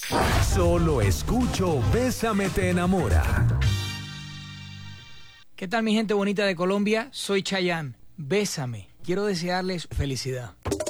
Solo escucho Bésame te enamora. ¿Qué tal mi gente bonita de Colombia? Soy Chayanne. Bésame. Quiero desearles felicidad.